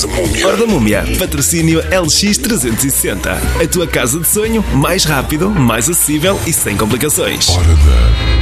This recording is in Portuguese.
Hora da Múmia. Patrocínio LX360. A tua casa de sonho mais rápido, mais acessível e sem complicações. Hora da